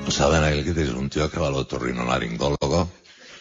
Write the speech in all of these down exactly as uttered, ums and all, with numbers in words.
¿Saben aquel que es un tío que va al otorrinolaringólogo?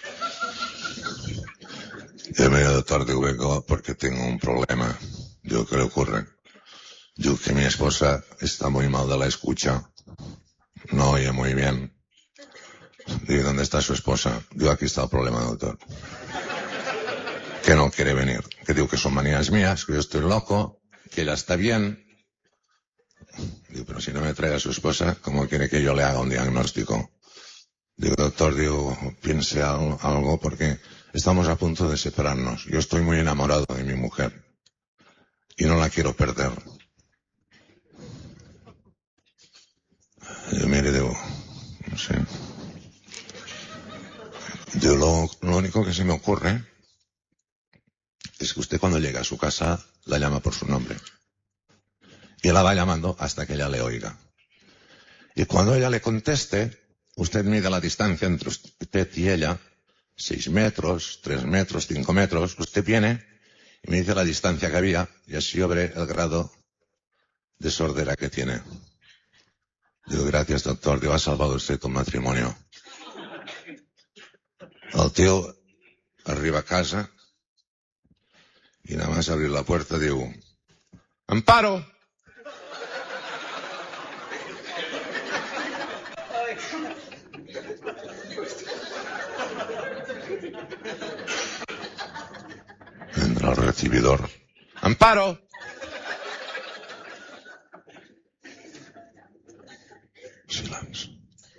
Yo me digo, doctor, digo, vengo porque tengo un problema. Digo, ¿qué le ocurre? Digo, que mi esposa está muy mal de la escucha. No oye muy bien. Digo, ¿dónde está su esposa? Digo, aquí está el problema, doctor. Que no quiere venir. Que digo que son manías mías, que yo estoy loco, que ella está bien. Digo, pero si no me trae a su esposa, ¿cómo quiere que yo le haga un diagnóstico? Digo, doctor, digo, piense algo, algo porque estamos a punto de separarnos. Yo estoy muy enamorado de mi mujer y no la quiero perder. Yo mire, digo, no sé. Digo, lo, lo único que se me ocurre es que usted cuando llega a su casa la llama por su nombre. Y la va llamando hasta que ella le oiga. Y cuando ella le conteste, usted mide la distancia entre usted y ella, seis metros, tres metros, cinco metros. Usted viene y me dice la distancia que había y así yo veré el grado de sordera que tiene. Digo, gracias, doctor, digo, ha salvado usted tu matrimonio. El tío arriba a casa y nada más abrir la puerta digo, ¡Amparo! Entra al recibidor. ¡Amparo! Silencio.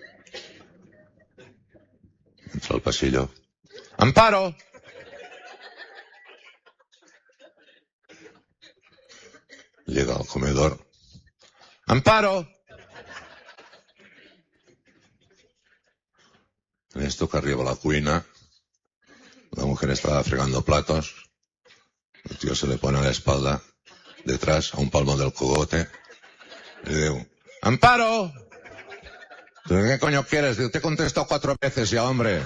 Entra al pasillo. ¡Amparo! Llega al comedor. ¡Amparo! En esto que arriba a la cuina, la mujer estaba fregando platos. El tío se le pone a la espalda, detrás, a un palmo del cogote. Y le digo, ¡Amparo! ¿Qué coño quieres? Digo, te he contestado cuatro veces ya, hombre.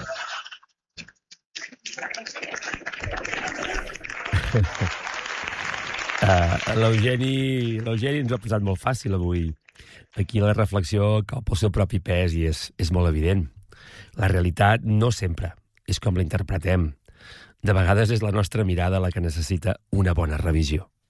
Uh, L'Eugeni l'Eugeni ens ho ha posat molt fàcil avui. Aquí la reflexió cau pel seu propi pes i és, és molt evident. La realitat no sempre és com la interpretem. De vegades és la nostra mirada la que necessita una bona revisió.